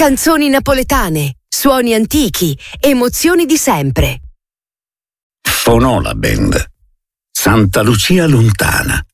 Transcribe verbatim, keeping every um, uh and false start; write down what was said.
Canzoni napoletane, suoni antichi, emozioni di sempre. Fonola Band. Santa Lucia lontana.